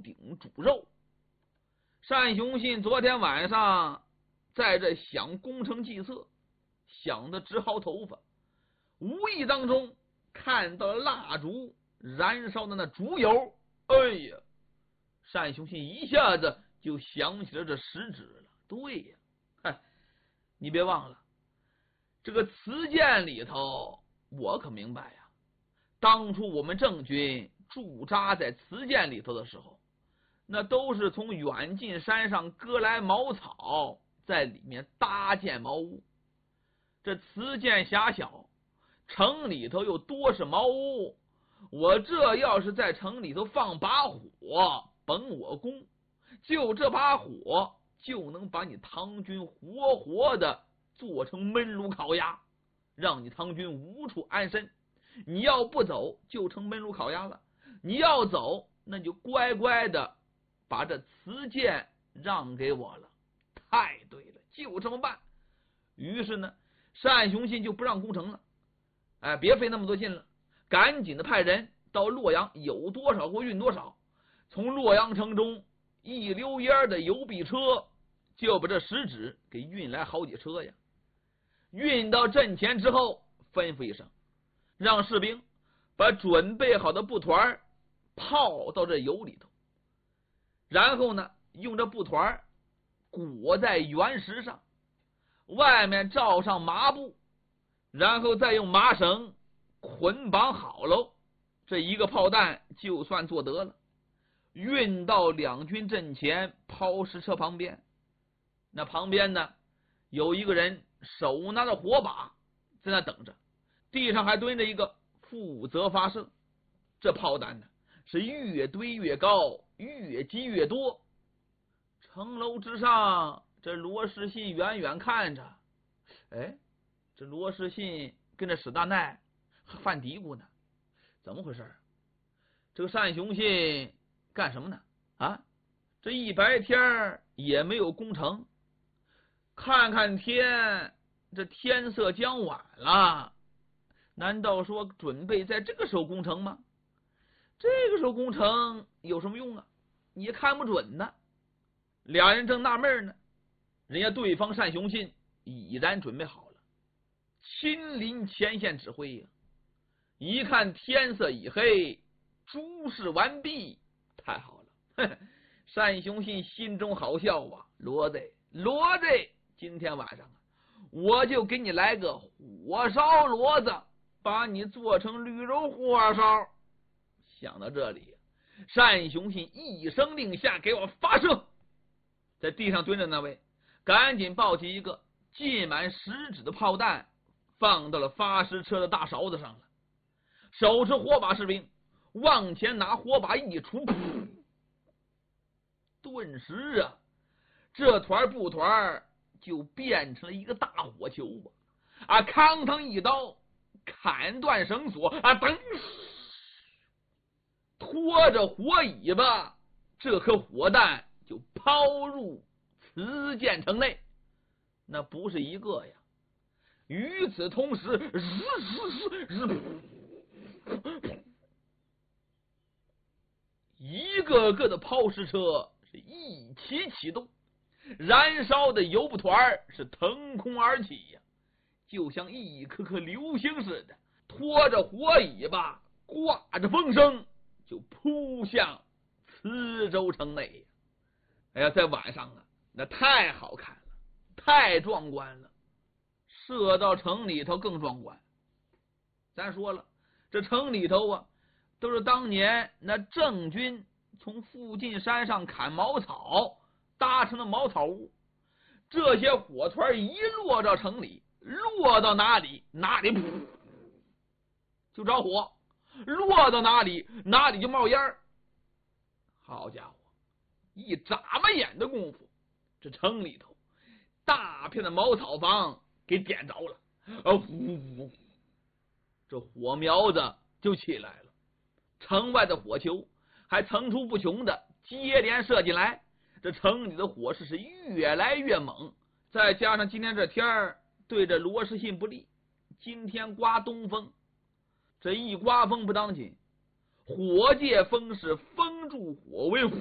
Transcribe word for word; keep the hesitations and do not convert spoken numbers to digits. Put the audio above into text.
鼎煮肉。单雄信昨天晚上在这想攻城计策，想得直薅头发，无意当中看到了蜡烛燃烧的那烛油，哎呀，单雄信一下子就想起了这实质了。对呀，嗨，你别忘了，这个磁剑里头，我可明白呀。当初我们郑军驻扎在磁剑里头的时候，那都是从远近山上割来茅草，在里面搭建茅屋。这磁剑狭小，城里头又多是茅屋，我这要是在城里头放把火，甭我攻，就这把火就能把你唐军活活的做成焖炉烤鸭，让你唐军无处安身。你要不走就成焖炉烤鸭了，你要走那就乖乖的把这磁剑让给我了。太对了，就这么办。于是呢，单雄信就不让攻城了，哎，别费那么多劲了，赶紧的派人到洛阳，有多少给运多少。从洛阳城中一溜烟的邮币车就把这石纸给运来好几车呀。运到阵前之后，吩咐一声，让士兵把准备好的布团泡到这油里头，然后呢，用这布团裹在原石上，外面罩上麻布，然后再用麻绳捆绑好喽，这一个炮弹就算做得了。运到两军阵前抛石车旁边，那旁边呢有一个人手拿着火把在那等着，地上还蹲着一个负责发射。这炮弹呢是越堆越高，越积越多。城楼之上，这罗士信远远看着，哎，这罗士信跟着史大奈还犯嘀咕呢，怎么回事？这个单雄信干什么呢？啊，这一白天也没有攻城，看看天，这天色将晚了，难道说准备在这个时候攻城吗？这个时候攻城有什么用啊？你也看不准呢。俩人正纳闷呢，人家对方单雄信已然准备好了，亲临前线指挥呀。一看天色已黑，诸事完毕，太好了。呵呵，单雄信心中好笑啊，骡子骡子，今天晚上啊，我就给你来个火烧骡子，把你做成驴肉火烧。想到这里，单雄信一声令下，给我发射。在地上蹲着那位赶紧抱起一个浸满石纸的炮弹，放到了发石车的大勺子上了。手持火把士兵往前拿火把一杵，顿时啊，这团布团就变成了一个大火球啊！啊，康腾一刀砍断绳索啊，噔，拖着火尾巴，这颗火弹就抛入磁剑城内。那不是一个呀，与此同时，一个个的抛石车是一起启动，燃烧的油布团是腾空而起呀，就像一颗颗流星似的，拖着火尾巴，挂着风声，就扑向磁州城内呀。哎呀，在晚上啊，那太好看了，太壮观了。射到城里头更壮观。咱说了，这城里头啊，都是当年那郑军从附近山上砍茅草搭成的茅草屋，这些火团一落到城里，落到哪里哪里噗就着火，落到哪里哪里就冒烟儿。好家伙，一眨巴眼的功夫，这城里头大片的茅草房给点着了，啊呼，这火苗子就起来了。城外的火球还层出不穷的接连射进来，这城里的火势是越来越猛。再加上今天这天儿对着罗士信不利，今天刮东风，这一刮风不当紧，火借风势，风助火为，呼